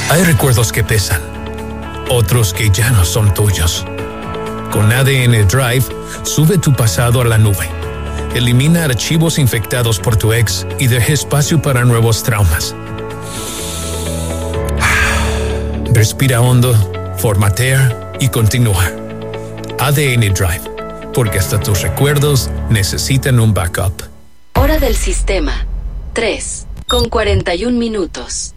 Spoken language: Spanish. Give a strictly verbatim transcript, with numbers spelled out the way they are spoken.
Hay recuerdos que pesan, otros que ya no son tuyos. Con A D N Drive, sube tu pasado a la nube. Elimina archivos infectados por tu ex y deja espacio para nuevos traumas. Respira hondo, formatea y continúa. A D N Drive, porque hasta tus recuerdos necesitan un backup. Hora del sistema, tres con cuarenta y un minutos.